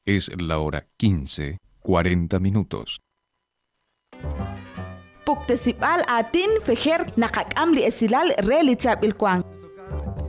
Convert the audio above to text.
Es la hora 15:40. Puktesipal atin fejer nakakam li esilal relichab ilkwang.